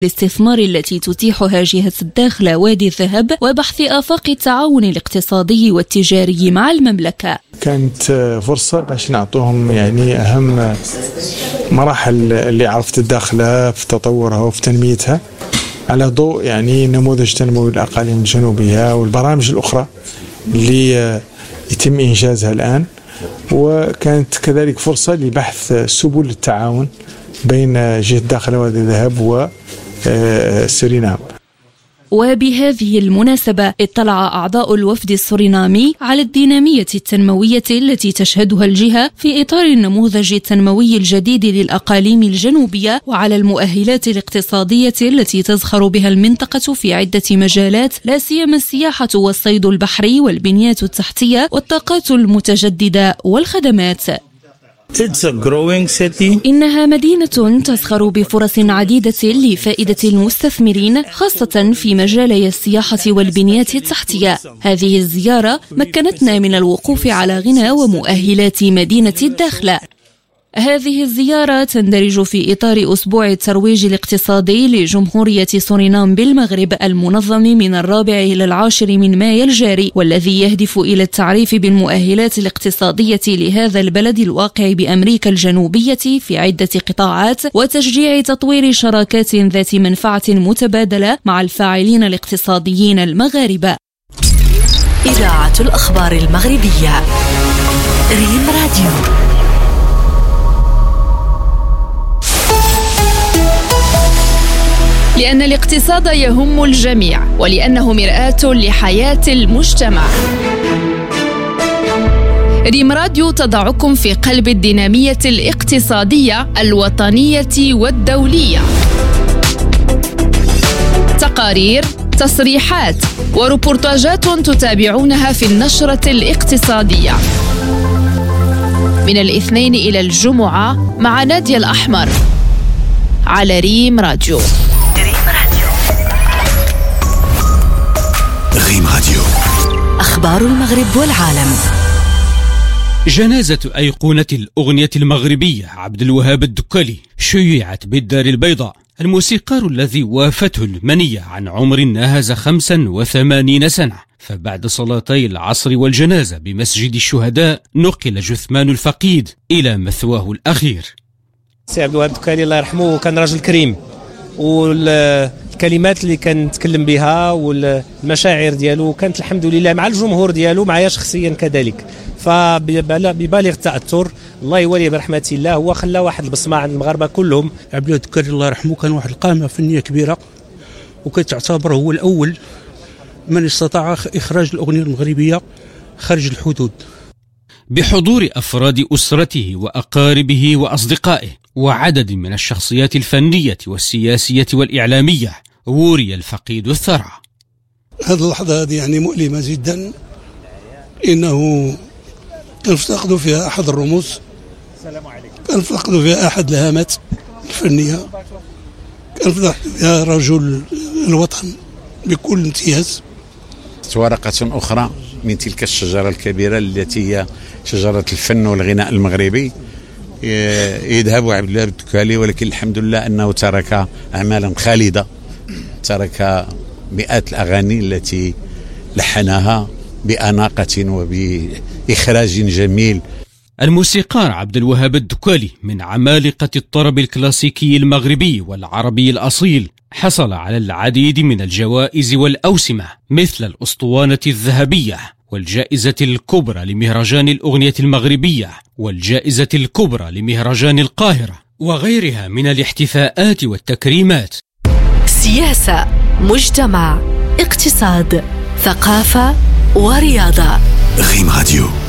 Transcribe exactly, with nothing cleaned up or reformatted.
الاستثمار التي تتيحها جهة الداخلة وادي الذهب وبحث آفاق التعاون الاقتصادي والتجاري مع المملكة. كانت فرصة باش نعطوهم يعني أهم مراحل اللي عرفت الداخلة في تطورها وفي تنميتها على ضوء يعني نموذج تنموي الأقاليم الجنوبية والبرامج الأخرى اللي يتم إنجازها الآن، وكانت كذلك فرصة لبحث سبل التعاون بين جهة الداخلة وادي الذهب وسورينام. وبهذه المناسبة اطلع أعضاء الوفد السورينامي على الدينامية التنموية التي تشهدها الجهة في إطار النموذج التنموي الجديد للأقاليم الجنوبية، وعلى المؤهلات الاقتصادية التي تزخر بها المنطقة في عدة مجالات، لا سيما السياحة والصيد البحري والبنيات التحتية والطاقات المتجددة والخدمات. It's a growing city. إنها مدينة تزخر بفرص عديدة لفائدة المستثمرين، خاصة في مجالي السياحة والبنيات التحتية. هذه الزيارة مكنتنا من الوقوف على غنى ومؤهلات مدينة الداخلة. هذه الزيارة تندرج في إطار أسبوع الترويج الاقتصادي لجمهورية سورينام بالمغرب المنظم من الرابع إلى العاشر من مايو الجاري، والذي يهدف إلى التعريف بالمؤهلات الاقتصادية لهذا البلد الواقع بأمريكا الجنوبية في عدة قطاعات، وتشجيع تطوير شراكات ذات منفعة متبادلة مع الفاعلين الاقتصاديين المغاربة. إذاعة الأخبار المغربية ريم راديو. لأن الاقتصاد يهم الجميع، ولأنه مرآة لحياة المجتمع. ريم راديو تضعكم في قلب الدينامية الاقتصادية الوطنية والدولية. تقارير، تصريحات وريبورتاجات تتابعونها في النشرة الاقتصادية من الاثنين إلى الجمعة مع نادية الأحمر على ريم راديو. ريم راديو، أخبار المغرب والعالم. جنازة أيقونة الأغنية المغربية عبد الوهاب الدكالي شيعت بالدار البيضاء. الموسيقار الذي وافته المنية عن عمر ناهز خمسا وثمانين سنة، فبعد صلاتي العصر والجنازة بمسجد الشهداء نقل جثمان الفقيد إلى مثواه الأخير. سي عبد الوهاب الدكالي الله يرحمه كان رجل كريم، والكلمات اللي كان يتكلم بها والمشاعر ديالو كانت الحمد لله مع الجمهور ديالو معايا شخصيا كذلك، فببالغ التأثر. الله يولي برحمة الله، هو خلى واحد البصمة عند المغاربة كلهم. عبد الوهاب الدكالي الله يرحمه كان واحد القامة فنية كبيرة، وكتعتبر هو الأول من استطاع إخراج الأغنية المغربية خارج الحدود. بحضور أفراد أسرته وأقاربه وأصدقائه وعدد من الشخصيات الفنية والسياسية والإعلامية، وري الفقيد الثرى. هذه اللحظة هذه يعني مؤلمة جدا، إنه نفتقد فيها أحد الرموز، نفتقد فيها أحد الهامات الفنية، نفتقد فيها رجل الوطن بكل امتياز. ورقة أخرى من تلك الشجرة الكبيرة التي هي شجرة الفن والغناء المغربي يذهب عبد الوهاب الدكالي، ولكن الحمد لله أنه ترك أعمالا خالدة، ترك مئات الأغاني التي لحنها بأناقة وبإخراج جميل. الموسيقار عبد الوهاب الدكالي من عمالقة الطرب الكلاسيكي المغربي والعربي الأصيل، حصل على العديد من الجوائز والأوسمة، مثل الأسطوانة الذهبية والجائزة الكبرى لمهرجان الأغنية المغربية والجائزة الكبرى لمهرجان القاهرة وغيرها من الاحتفاءات والتكريمات. سياسة، مجتمع، اقتصاد، ثقافة ورياضة. ريم راديو.